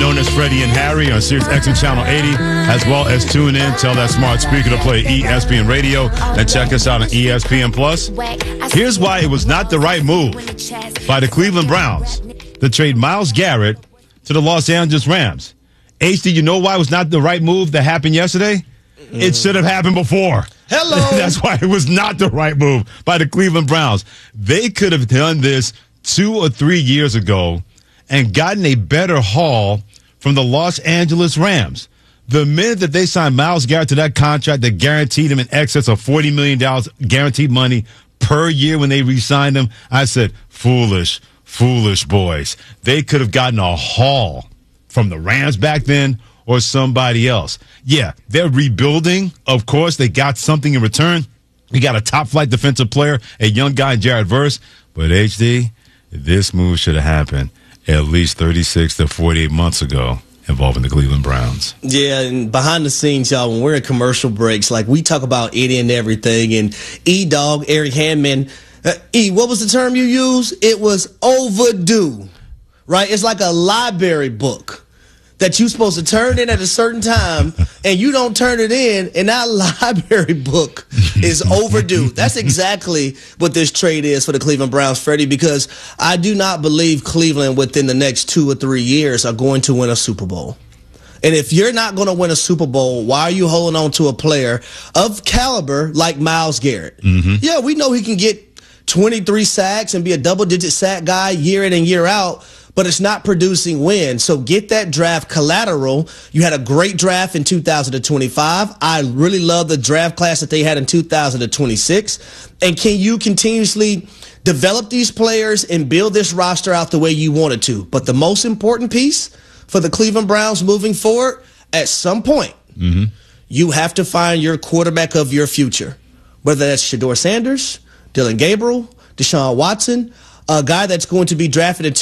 known as Freddie and Harry on Sirius XM Channel 80, as well as tune in, tell that smart speaker to play ESPN Radio, and check us out on ESPN Plus. Here's why it was not the right move by the Cleveland Browns to trade Myles Garrett to the Los Angeles Rams. HD, you know why it was not the right move that happened yesterday? It should have happened before. Hello. That's why it was not the right move by the Cleveland Browns. They could have done this 2 or 3 years ago and gotten a better haul from the Los Angeles Rams. The minute that they signed Myles Garrett to that contract that guaranteed him in excess of $40 million guaranteed money per year when they re-signed him, I said, foolish boys. They could have gotten a haul from the Rams back then or somebody else. Yeah, they're rebuilding. Of course, they got something in return. You got a top-flight defensive player, a young guy in Jared Verse. But, HD, this move should have happened at least 36 to 48 months ago involving the Cleveland Browns. Yeah, and behind the scenes, y'all, when we're in commercial breaks, like we talk about Eddie and everything, and E-Dog, Eric Handman, what was the term you used? It was overdue, right? It's like a library book that you're supposed to turn in at a certain time, and you don't turn it in, and that library book is overdue. That's exactly what this trade is for the Cleveland Browns, Freddie, because I do not believe Cleveland within the next 2 or 3 years are going to win a Super Bowl. And if you're not going to win a Super Bowl, why are you holding on to a player of caliber like Myles Garrett? Mm-hmm. Yeah, we know he can get 23 sacks and be a double-digit sack guy year in and year out, but it's not producing wins. So get that draft collateral. You had a great draft in 2025. I really love the draft class that they had in 2026. And can you continuously develop these players and build this roster out the way you wanted to? But the most important piece for the Cleveland Browns moving forward, at some point, you have to find your quarterback of your future, whether that's Shedeur Sanders, Dylan Gabriel, Deshaun Watson, a guy that's going to be drafted in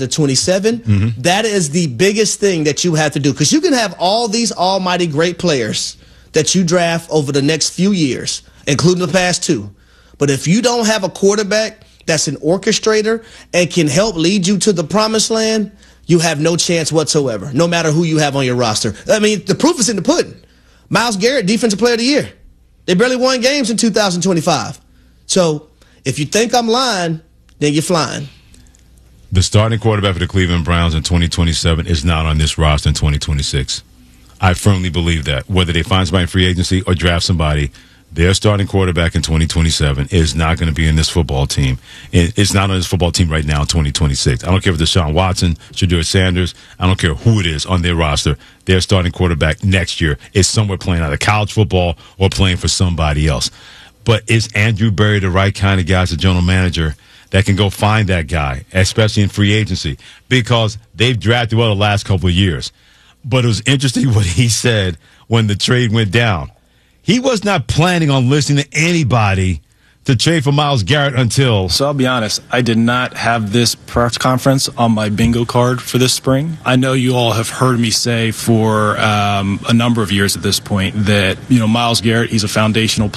2027. That is the biggest thing that you have to do, because you can have all these almighty great players that you draft over the next few years, including the past 2. But if you don't have a quarterback that's an orchestrator and can help lead you to the promised land, you have no chance whatsoever, no matter who you have on your roster. I mean, the proof is in the pudding. Myles Garrett, Defensive Player of the Year. They barely won games in 2025. So if you think I'm lying, then you're flying. The starting quarterback for the Cleveland Browns in 2027 is not on this roster in 2026. I firmly believe that. Whether they find somebody in free agency or draft somebody, their starting quarterback in 2027 is not going to be in this football team. It's not on this football team right now in 2026. I don't care if it's Deshaun Watson, Shedeur Sanders. I don't care who it is on their roster. Their starting quarterback next year is somewhere playing either college football or playing for somebody else. But is Andrew Berry the right kind of guy as a general manager that can go find that guy, especially in free agency? Because they've drafted well the last couple of years. But it was interesting what he said when the trade went down. He was not planning on listening to anybody to trade for Myles Garrett until... So I'll be honest, I did not have this press conference on my bingo card for this spring. I know you all have heard me say for a number of years at this point that, Myles Garrett, he's a foundational